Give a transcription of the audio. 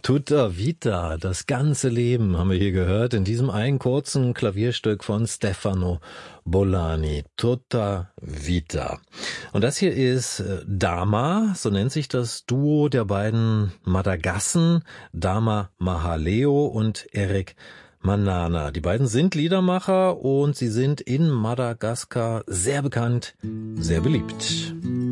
Tutta Vita, das ganze Leben haben wir hier gehört, in diesem einen kurzen Klavierstück von Stefano Bollani, Tutta Vita. Und das hier ist Dama, so nennt sich das Duo der beiden Madagassen, Dama Mahaleo und Eric Manana. Die beiden sind Liedermacher und sie sind in Madagaskar sehr bekannt, sehr beliebt.